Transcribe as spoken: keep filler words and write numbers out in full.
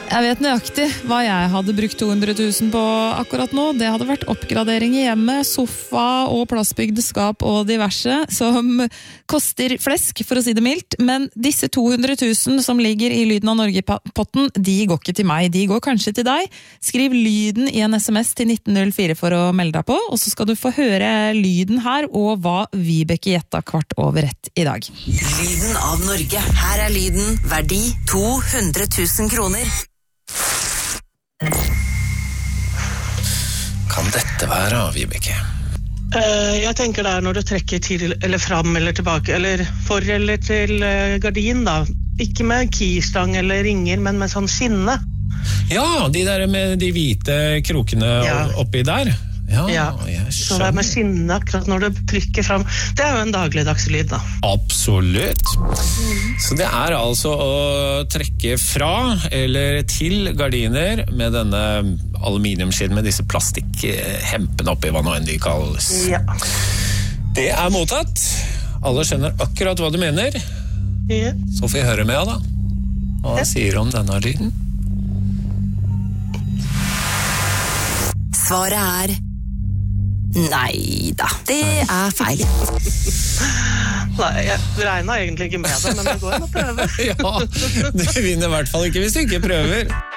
Jeg vet nøyaktig hva jeg hadde brukt to hundre tusen på akkurat nå. Det hadde vært oppgradering i hjemmet, sofa og plastbygde skap og diverse, som koster flesk, for å si det mildt. Men disse to hundre tusen som ligger i Lyden av Norge-potten, de går ikke til meg, de går kanskje til deg. Skriv lyden i en sms til nitten null fire for å melde deg på, og så skal du få høre lyden her, og hva Vibeke gjetta kvart over ett i dag. Lyden av Norge. Her er lyden, verdi to hundre tusen kroner. Kan dette være, Vibeke? Uh, jeg tenker det er når du trekker til eller fram eller tilbake, eller for eller til uh, gardin da. Ikke med keystang eller ringer, men med sånn skinne. Ja, de der med de hvite krokene ja. Oppi der. Ja, ja. Jeg skjønner. Så det er med skinne akkurat når du trykker fram. Det er jo en dagligdagslyd da. Absolutt. Mm. Så det er altså å trekke fra eller til gardiner med denne aluminiumskinn med disse plastikkhempene oppi, hva nå enn de kalles. Ja. Det er mottatt. Alle skjønner akkurat hva du mener. Ja. Så får jeg høre med da. Hva ja. Sier om denne lyden? Svaret er nei da, det er feil. Nei, jeg regner egentlig ikke med det, men det går an å prøve. Ja, det vinner i hvert fall ikke hvis du ikke prøver.